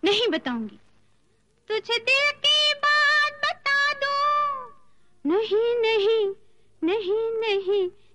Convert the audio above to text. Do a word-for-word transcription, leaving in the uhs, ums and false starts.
नहीं बताऊंगी। तुझे दिल की बात बता दूं। नहीं नहीं नहीं नहीं